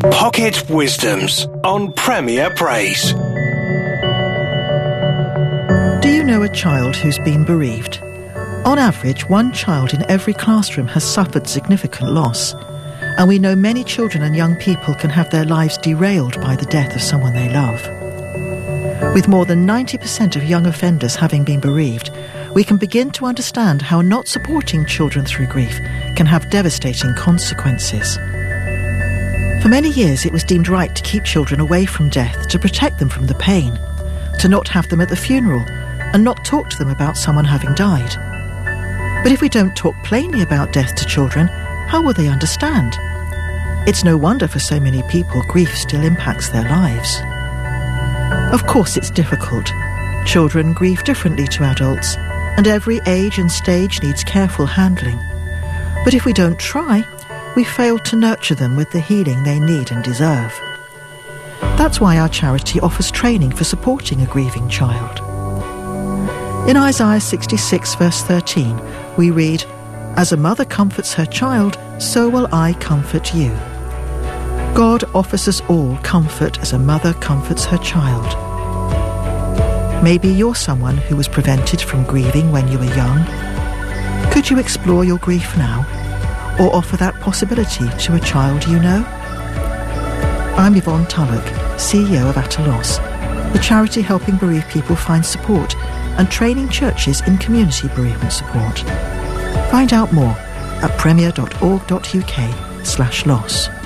Pocket Wisdoms on Premier Praise. Do you know a child who's been bereaved? On average, one child in every classroom has suffered significant loss. And we know many children and young people can have their lives derailed by the death of someone they love. With more than 90% of young offenders having been bereaved, we can begin to understand how not supporting children through grief can have devastating consequences. For many years, it was deemed right to keep children away from death, to protect them from the pain, to not have them at the funeral, and not talk to them about someone having died. But if we don't talk plainly about death to children, how will they understand? It's no wonder for so many people grief still impacts their lives. Of course it's difficult. Children grieve differently to adults, and every age and stage needs careful handling. But if we don't try, we fail to nurture them with the healing they need and deserve. That's why our charity offers training for supporting a grieving child. In Isaiah 66 verse 13, we read, "As a mother comforts her child, so will I comfort you." God offers us all comfort as a mother comforts her child. Maybe you're someone who was prevented from grieving when you were young. Could you explore your grief now, or offer that possibility to a child you know? I'm Yvonne Tullock, CEO of At a Loss, the charity helping bereaved people find support and training churches in community bereavement support. Find out more at premier.org.uk/loss.